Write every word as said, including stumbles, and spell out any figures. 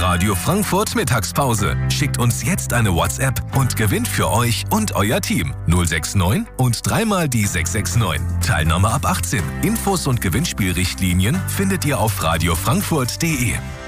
Radio Frankfurt Mittagspause. Schickt uns jetzt eine WhatsApp und gewinnt für euch und euer Team null sechs neun und dreimal die sechs sechs neun. Teilnahme ab achtzehn. Infos und Gewinnspielrichtlinien findet ihr auf radio frankfurt punkt de.